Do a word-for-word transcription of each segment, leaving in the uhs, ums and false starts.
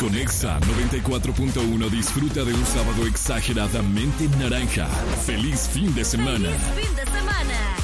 con Exa noventa y cuatro punto uno disfruta de un sábado exageradamente naranja. ¡Feliz fin de semana! ¡Feliz fin de semana!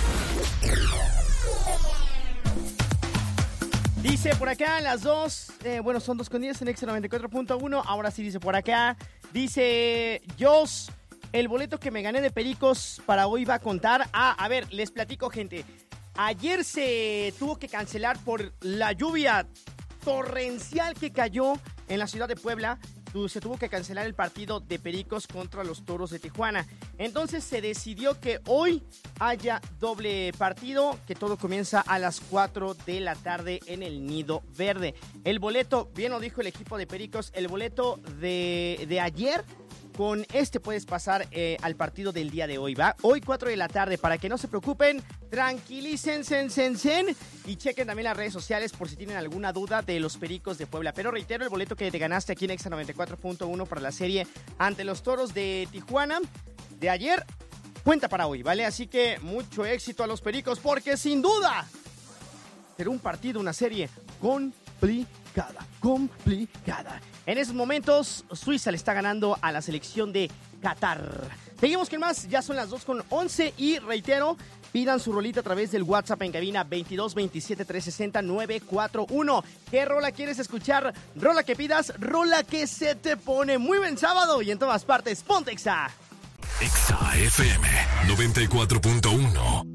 Dice por acá las dos, eh, bueno, son dos con diez en Exa noventa y cuatro punto uno. Ahora sí dice por acá, dice Jos, el boleto que me gané de Pericos para hoy va a contar. Ah, a ver, les platico, gente. Ayer se tuvo que cancelar por la lluvia torrencial que cayó en la ciudad de Puebla. Se tuvo que cancelar el partido de Pericos contra los Toros de Tijuana. Entonces se decidió que hoy haya doble partido, que todo comienza a las cuatro de la tarde en el Nido Verde. El boleto, bien lo dijo el equipo de Pericos, el boleto de, de ayer, con este puedes pasar eh, al partido del día de hoy, ¿va? Hoy cuatro de la tarde, para que no se preocupen, tranquilícense, sen, sen, sen, y chequen también las redes sociales por si tienen alguna duda de los Pericos de Puebla. Pero reitero, el boleto que te ganaste aquí en Exa noventa y cuatro punto uno para la serie ante los Toros de Tijuana de ayer, cuenta para hoy, ¿vale? Así que mucho éxito a los Pericos, porque sin duda será un partido, una serie complicada, complicada. En esos momentos, Suiza le está ganando a la selección de Qatar. Seguimos con más, ya son las dos con once y reitero, pidan su rolita a través del WhatsApp en cabina veintidós veintisiete trescientos sesenta nueve cuatro uno. ¿Qué rola quieres escuchar? Rola que pidas, rola que se te pone. Muy buen sábado y en todas partes, ponte Exa. Exa F M noventa y cuatro punto uno.